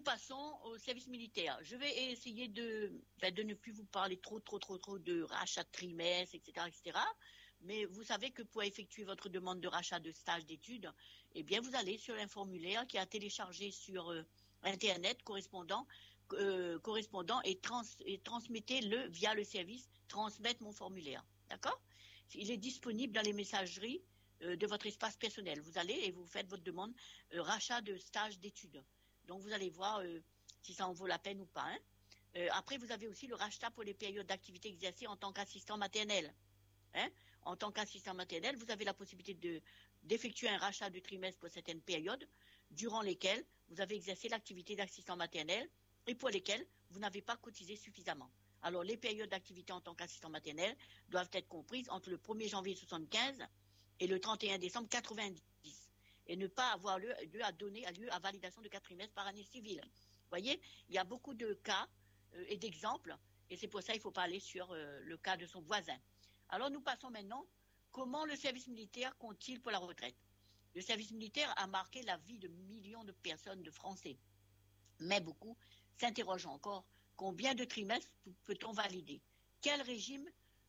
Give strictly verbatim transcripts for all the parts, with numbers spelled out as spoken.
passons au service militaire. Je vais essayer de, ben, de ne plus vous parler trop, trop, trop, trop de rachat de trimestre, et cetera, et cetera. Mais vous savez que pour effectuer votre demande de rachat de stage d'études, eh bien, vous allez sur un formulaire qui a téléchargé sur euh, Internet correspondant, euh, correspondant et, trans, et transmettez-le via le service transmettre mon formulaire. D'accord? Il est disponible dans les messageries euh, de votre espace personnel. Vous allez et vous faites votre demande euh, rachat de stage d'études. Donc, vous allez voir euh, si ça en vaut la peine ou pas. Hein. Euh, après, vous avez aussi le rachat pour les périodes d'activité exercée en tant qu'assistant maternel. Hein. En tant qu'assistant maternel, vous avez la possibilité de, d'effectuer un rachat de trimestre pour certaines périodes durant lesquelles vous avez exercé l'activité d'assistant maternel et pour lesquelles vous n'avez pas cotisé suffisamment. Alors, les périodes d'activité en tant qu'assistant maternel doivent être comprises entre le premier janvier soixante-quinze et le trente et un décembre quatre-vingt-dix. Et ne pas avoir lieu, lieu à donner à lieu à validation de quatre trimestres par année civile. Vous voyez, il y a beaucoup de cas euh, et d'exemples, et c'est pour ça qu'il ne faut pas aller sur euh, le cas de son voisin. Alors nous passons maintenant, comment le service militaire compte-t-il pour la retraite? Le service militaire a marqué la vie de millions de personnes, de Français. Mais beaucoup s'interrogent encore, combien de trimestres peut-on valider? Quel régime,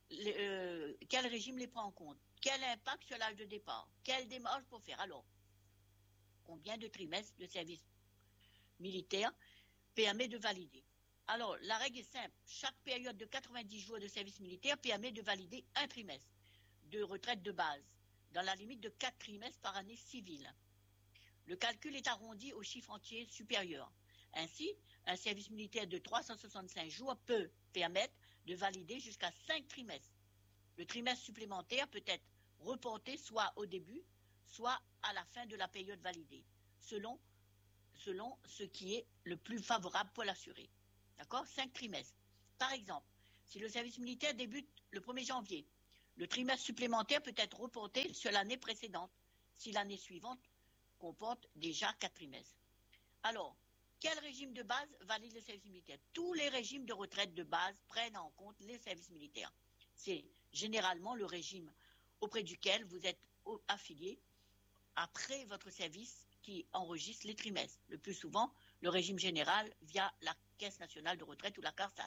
euh, quel régime les prend en compte? Quel impact sur l'âge de départ? Quelle démarche pour faire? Alors, combien de trimestres de service militaire permet de valider? Alors, la règle est simple. Chaque période de quatre-vingt-dix jours de service militaire permet de valider un trimestre de retraite de base, dans la limite de quatre trimestres par année civile. Le calcul est arrondi au chiffre entier supérieur. Ainsi, un service militaire de trois cent soixante-cinq jours peut permettre de valider jusqu'à cinq trimestres. Le trimestre supplémentaire peut être reporté soit au début, soit à la fin de la période validée, selon, selon ce qui est le plus favorable pour l'assuré. D'accord? Cinq trimestres. Par exemple, si le service militaire débute le premier janvier, le trimestre supplémentaire peut être reporté sur l'année précédente, si l'année suivante comporte déjà quatre trimestres. Alors, quel régime de base valide le service militaire? Tous les régimes de retraite de base prennent en compte les services militaires. C'est généralement le régime auprès duquel vous êtes affilié après votre service qui enregistre les trimestres. Le plus souvent, le régime général via la Caisse nationale de retraite ou la CARSAT.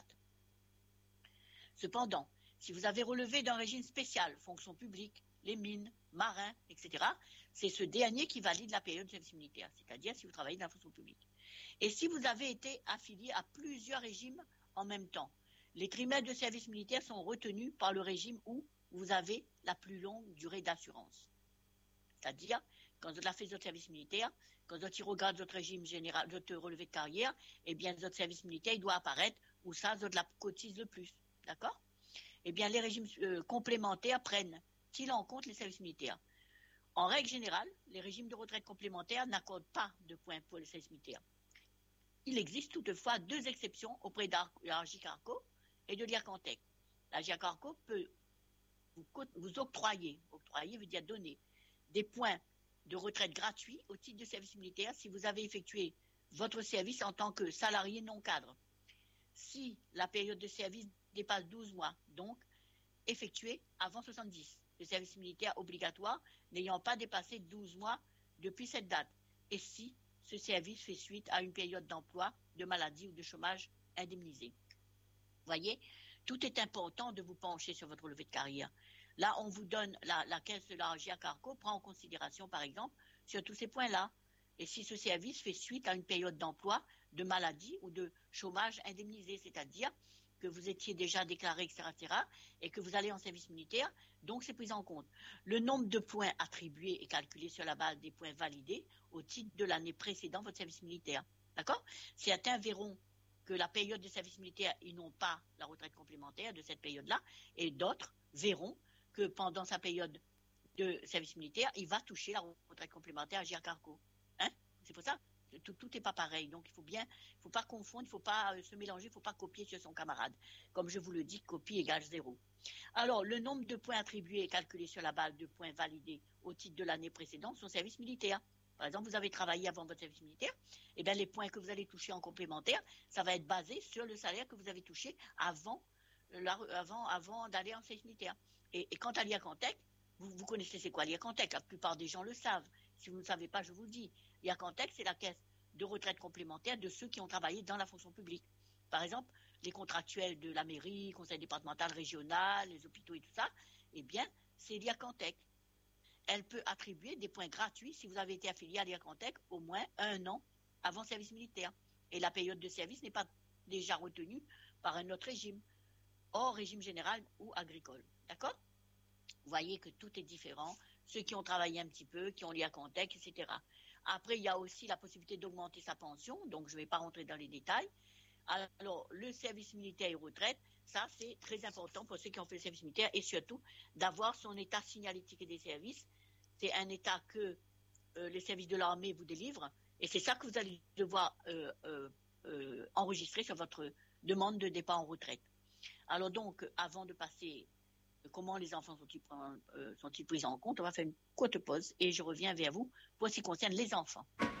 Cependant, si vous avez relevé d'un régime spécial, fonction publique, les mines, marins, et cetera, c'est ce dernier qui valide la période de service militaire, c'est-à-dire si vous travaillez dans la fonction publique. Et si vous avez été affilié à plusieurs régimes en même temps, les trimestres de service militaire sont retenus par le régime où vous avez la plus longue durée d'assurance. C'est-à-dire, quand vous avez fait votre service militaire, quand vous regardez votre régime général, votre relevé de carrière, eh bien, votre service militaire, il doit apparaître où ça, vous la cotise le plus. D'accord? Eh bien, les régimes euh, complémentaires prennent-ils en compte les services militaires? En règle générale, les régimes de retraite complémentaires n'accordent pas de points pour les services militaires. Il existe toutefois deux exceptions auprès de la J-Carco et de l'I A C A N T E C. La J-Carco peut vous, vous octroyer, octroyer veut dire donner, des points de retraite gratuits au titre de service militaire si vous avez effectué votre service en tant que salarié non cadre. Si la période de service dépasse douze mois, donc effectué avant soixante-dix, le service militaire obligatoire n'ayant pas dépassé douze mois depuis cette date, et si ce service fait suite à une période d'emploi, de maladie ou de chômage indemnisé. Voyez, tout est important de vous pencher sur votre relevé de carrière. Là, on vous donne, la, la caisse de la J-Carco prend en considération, par exemple, sur tous ces points-là. Et si ce service fait suite à une période d'emploi, de maladie ou de chômage indemnisé, c'est-à-dire que vous étiez déjà déclaré, et cetera, et cetera, et que vous allez en service militaire, donc c'est pris en compte. Le nombre de points attribués est calculé sur la base des points validés au titre de l'année précédant votre service militaire. D'accord? Certains verront que la période de service militaire, ils n'ont pas la retraite complémentaire de cette période-là, et d'autres verront que pendant sa période de service militaire, il va toucher la retraite complémentaire à J-Carco. Hein? C'est pour ça, tout n'est pas pareil. Donc, il faut bien, il ne faut pas confondre, il ne faut pas euh, se mélanger, il ne faut pas copier sur son camarade. Comme je vous le dis, copie égale zéro. Alors, le nombre de points attribués est calculé sur la base de points validés au titre de l'année précédente son service militaire. Par exemple, vous avez travaillé avant votre service militaire, et bien les points que vous allez toucher en complémentaire, ça va être basé sur le salaire que vous avez touché avant, la, avant, avant d'aller en service militaire. Et, et quant à l'I A C A N T E C, vous, vous connaissez c'est quoi l'I A C A N T E C? La plupart des gens le savent. Si vous ne le savez pas, je vous le dis. L'I A C A N T E C, c'est la caisse de retraite complémentaire de ceux qui ont travaillé dans la fonction publique. Par exemple, les contractuels de la mairie, conseil départemental, régional, les hôpitaux et tout ça, eh bien, c'est l'IACANTEC. Elle peut attribuer des points gratuits si vous avez été affilié à l'IACANTEC au moins un an avant le service militaire. Et la période de service n'est pas déjà retenue par un autre régime, hors régime général ou agricole. D'accord ? Vous voyez que tout est différent. Ceux qui ont travaillé un petit peu, qui ont l'IACANTEC, et cetera. Après, il y a aussi la possibilité d'augmenter sa pension, donc je ne vais pas rentrer dans les détails. Alors, le service militaire et retraite, ça, c'est très important pour ceux qui ont fait le service militaire et surtout d'avoir son état signalétique et des services. C'est un état que euh, les services de l'armée vous délivrent et c'est ça que vous allez devoir euh, euh, euh, enregistrer sur votre demande de départ en retraite. Alors donc, avant de passer euh, comment les enfants sont-ils, euh, sont-ils pris en compte, on va faire une courte pause et je reviens vers vous pour ce qui concerne les enfants.